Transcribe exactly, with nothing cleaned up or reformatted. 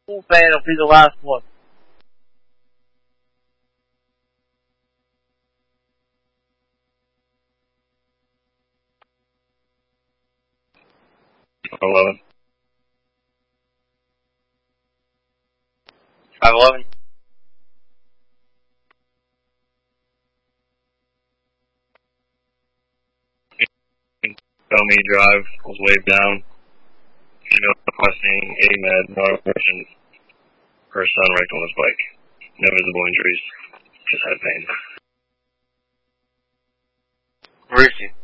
fan, it'll be the last one. Eleven. Five eleven. Bellmead Drive was waved down. Female requesting Amed, no version. Her son wrecked on his bike. No visible injuries. Just had pain. Where is she?